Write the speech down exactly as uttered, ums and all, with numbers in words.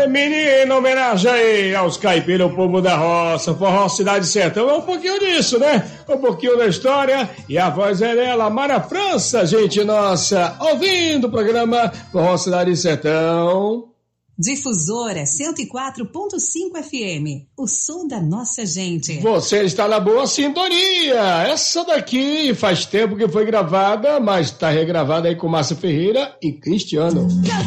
menina, homenagem aí aos caipiras, o povo da roça, forró Cidade Sertão, é um pouquinho disso, né? Um pouquinho da história, e a voz é dela, Mara França, gente nossa, ouvindo o programa Forró Cidade Sertão. Difusora cento e quatro ponto cinco F M, o som da nossa gente. Você está na boa sintonia. Essa daqui faz tempo que foi gravada, mas está regravada aí com Márcia Ferreira e Cristiano.